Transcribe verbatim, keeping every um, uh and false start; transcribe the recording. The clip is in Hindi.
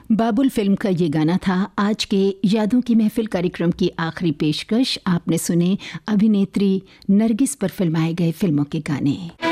बाबुल फिल्म का ये गाना था आज के यादों की महफिल कार्यक्रम की आखिरी पेशकश। आपने सुने अभिनेत्री नरगिस पर फिल्माए गए फिल्मों के गाने।